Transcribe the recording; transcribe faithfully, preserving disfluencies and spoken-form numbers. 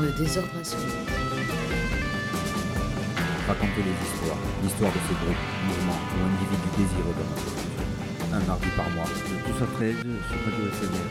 Le désordre insolite. Raconter les histoires, l'histoire de ce groupe, mouvement ou individu désireux dans notre culture. Un mardi par mois. De douze à treize sur Radio F M R.